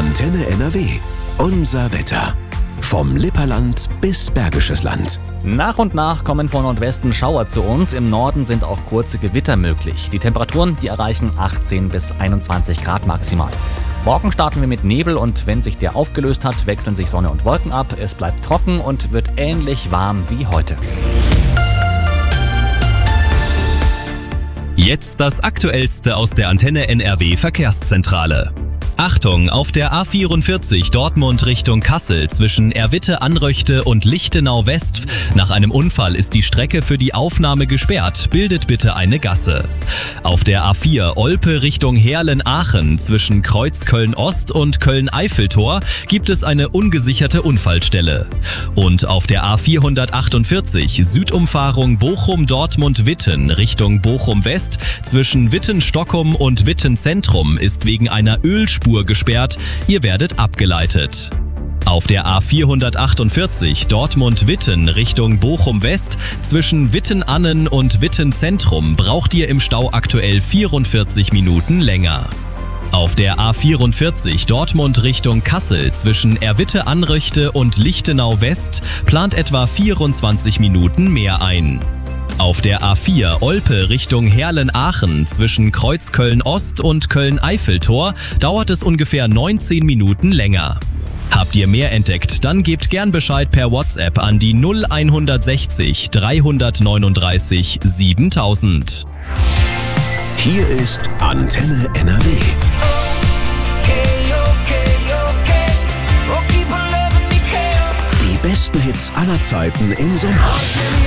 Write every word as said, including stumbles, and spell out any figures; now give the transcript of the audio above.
Antenne N R W. Unser Wetter. Vom Lipperland bis Bergisches Land. Nach und nach kommen von Nordwesten Schauer zu uns. Im Norden sind auch kurze Gewitter möglich. Die Temperaturen, die erreichen achtzehn bis einundzwanzig Grad maximal. Morgen starten wir mit Nebel und wenn sich der aufgelöst hat, wechseln sich Sonne und Wolken ab. Es bleibt trocken und wird ähnlich warm wie heute. Jetzt das Aktuellste aus der Antenne N R W Verkehrszentrale. Achtung, auf der A vierundvierzig Dortmund Richtung Kassel zwischen Erwitte-Anröchte und Lichtenau-West. Nach einem Unfall ist die Strecke für die Aufnahme gesperrt. Bildet bitte eine Gasse. Auf der A vier Olpe Richtung Heerlen-Aachen zwischen Kreuzköln-Ost und Köln-Eiffeltor gibt es eine ungesicherte Unfallstelle. Und auf der A vierhundertachtundvierzig Südumfahrung Bochum-Dortmund-Witten Richtung Bochum-West zwischen Witten-Stockholm und Witten-Zentrum ist wegen einer Ölspur gesperrt, ihr werdet abgeleitet. Auf der A vierhundertachtundvierzig Dortmund-Witten Richtung Bochum-West zwischen Witten-Annen und Witten-Zentrum braucht ihr im Stau aktuell vierundvierzig Minuten länger. Auf der A vierundvierzig Dortmund Richtung Kassel zwischen Erwitte-Anröchte und Lichtenau-West plant etwa vierundzwanzig Minuten mehr ein. Auf der A vier Olpe Richtung Heerlen-Aachen zwischen Kreuzköln-Ost und Köln-Eiffeltor dauert es ungefähr neunzehn Minuten länger. Habt ihr mehr entdeckt, dann gebt gern Bescheid per WhatsApp an die null hundertsechzig dreihundertneununddreißig siebentausend. Hier ist Antenne N R W. Die besten Hits aller Zeiten im Sommer.